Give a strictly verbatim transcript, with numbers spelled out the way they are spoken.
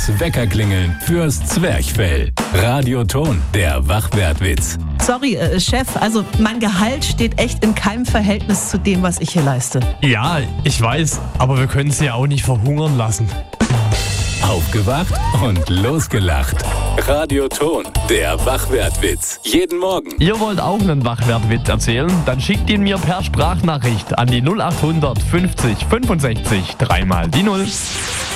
Das Weckerklingeln fürs Zwerchfell. Radioton, der Wachwertwitz. Sorry, äh, Chef, also mein Gehalt steht echt in keinem Verhältnis zu dem, was ich hier leiste. Ja, ich weiß, aber wir können sie ja auch nicht verhungern lassen. Aufgewacht und losgelacht. Radioton, der Wachwertwitz. Jeden Morgen. Ihr wollt auch einen Wachwertwitz erzählen? Dann schickt ihn mir per Sprachnachricht an die null acht hundert fünfzig fünfundsechzig dreimal die Null.